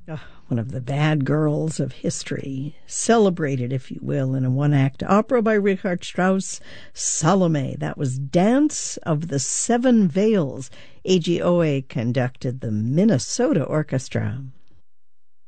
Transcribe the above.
One of the bad girls of history, celebrated, if you will, in a one-act opera by Richard Strauss, Salome. That was Dance of the Seven Veils. A.G. Owe conducted the Minnesota Orchestra.